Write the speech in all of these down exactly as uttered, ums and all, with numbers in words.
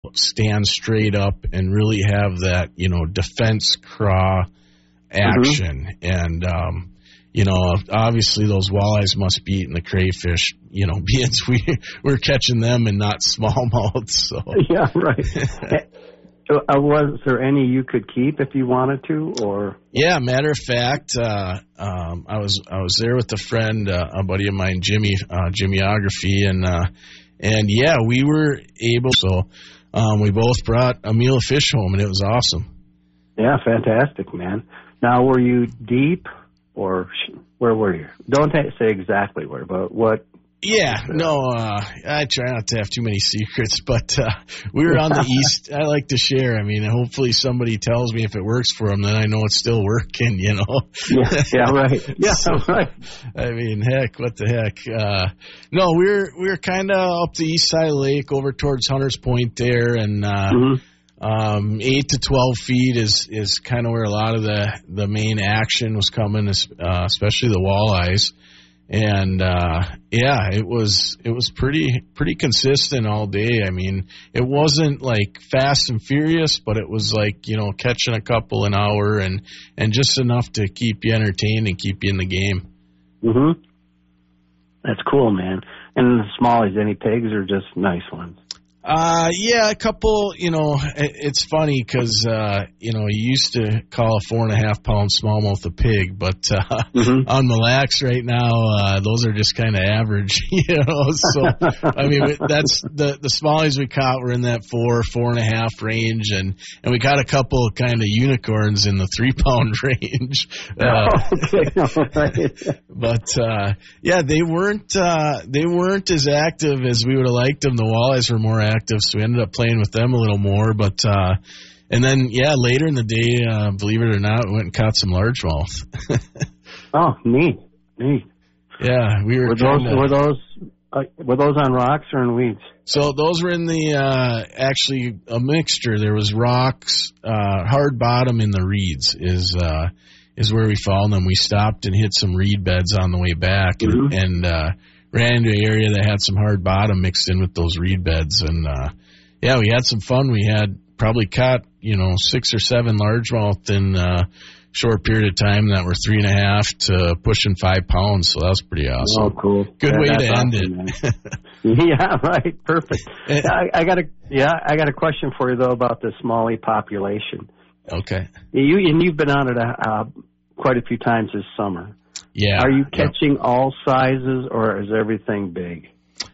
stand straight up and really have that, you know, defense craw action. Mm-hmm. And, um, you know, obviously those walleyes must be eating the crayfish, you know, being we, we're catching them and not smallmouth. So. Yeah, right. Uh, was there any you could keep if you wanted to, or? Yeah, matter of fact, uh, um, I was I was there with a friend, uh, a buddy of mine, Jimmy, uh, Jimmyography, and uh, and yeah, we were able. So um, we both brought a meal of fish home, and it was awesome. Yeah, fantastic, man. Now, were you deep, or sh- where were you? Don't say exactly where, but what? Yeah, no, uh, I try not to have too many secrets, but uh, we were on the east. I like to share. I mean, hopefully somebody tells me if it works for them, then I know it's still working, you know? Yeah, yeah, right. Yeah, so, right. I mean, heck, what the heck? Uh, no, we we're, we we're kind of up the east side of the lake over towards Hunters Point there, and uh, mm-hmm. um, eight to twelve feet is, is kind of where a lot of the, the main action was coming, uh, especially the walleyes. And, uh, yeah, it was, it was pretty, pretty consistent all day. I mean, it wasn't like fast and furious, but it was like, you know, catching a couple an hour and, and just enough to keep you entertained and keep you in the game. Mm-hmm. That's cool, man. And the smallies, any pigs or just nice ones? Uh, yeah, a couple, you know, it, it's funny because, uh, you know, you used to call a four and a half pound smallmouth a pig, but, uh, mm-hmm. on Mille Lacs right now, uh, those are just kind of average, you know, so, I mean, that's the, the smallies we caught were in that four, four and a half range, and, and we caught a couple kind of unicorns in the three pound range. Uh, okay. But, uh, yeah, they weren't, uh, they weren't as active as we would have liked them. The walleyes were more active, so we ended up playing with them a little more. But uh, and then yeah, later in the day, uh, believe it or not, we went and caught some largemouth. Oh, neat, neat. Yeah, we were. Were those kinda, were those uh, were those on rocks or in weeds? So those were in the uh, actually a mixture. There was rocks, uh, hard bottom in the reeds is uh, is where we found them. We stopped and hit some reed beds on the way back, and. Mm-hmm. and uh, ran into an area that had some hard bottom mixed in with those reed beds. And, uh, yeah, we had some fun. We had probably caught, you know, six or seven largemouth in a short period of time that were three and a half to pushing five pounds. So that was pretty awesome. Oh, cool. Good yeah, way to awesome, end it. Yeah, right. Perfect. I, I got a, yeah, I got a question for you though about the smallie population. Okay. You, and you've been on it uh, quite a few times this summer. Yeah. Are you catching yep. all sizes, or is everything big?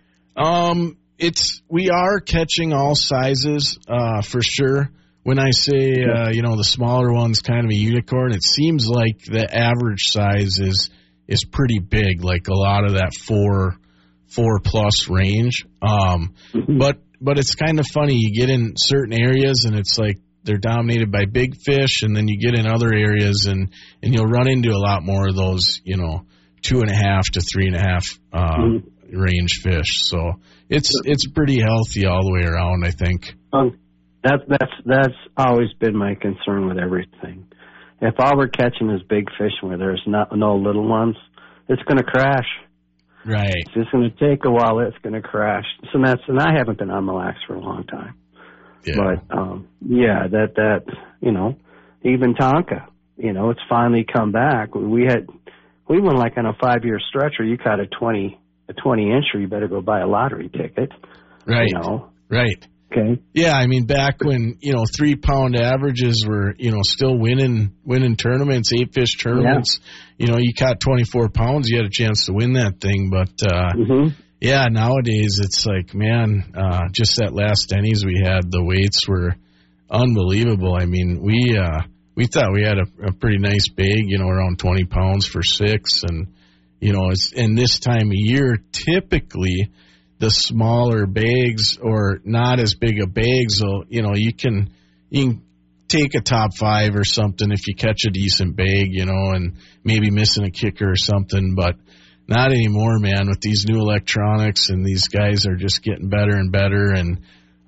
Um, it's we are catching all sizes uh, for sure. When I say uh, you know the smaller one's kind of a unicorn, it seems like the average size is is pretty big, like a lot of that four four plus range. Um, mm-hmm. But but it's kind of funny. You get in certain areas and it's like they're dominated by big fish, and then you get in other areas and, and you'll run into a lot more of those, you know, two and a half to three and a half uh, mm-hmm. range fish. So it's it's pretty healthy all the way around, I think. Um, that's that's that's always been my concern with everything. If all we're catching is big fish where there's not no little ones, it's going to crash. Right. It's just going to take a while. It's going to crash. So that's and I haven't been on Mille Lacs for a long time. Yeah. But, um, yeah, that, that, you know, even Tonka, you know, it's finally come back. We had, we went like on a five-year stretch where you caught a twenty, a twenty incher, you better go buy a lottery ticket. Right. You know? Right. Okay. Yeah, I mean, back when, you know, three-pound averages were, you know, still winning, winning tournaments, eight-fish tournaments, yeah. you know, you caught twenty-four pounds, you had a chance to win that thing, but, uh, mm-hmm. yeah, nowadays it's like, man, uh, just that last Denny's we had, the weights were unbelievable. I mean, we uh, we thought we had a, a pretty nice bag, you know, around twenty pounds for six. And, you know, it's, and this time of year, typically the smaller bags or not as big of bags, will, you know, you can, you can take a top five or something if you catch a decent bag, you know, and maybe missing a kicker or something, but not anymore, man. With these new electronics, and these guys are just getting better and better. And,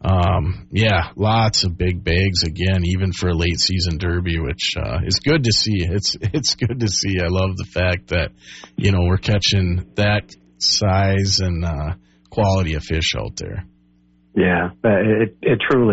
um, yeah, lots of big bags again, even for a late season derby, which uh, is good to see. It's it's good to see. I love the fact that, you know, we're catching that size and uh, quality of fish out there. Yeah, it, it truly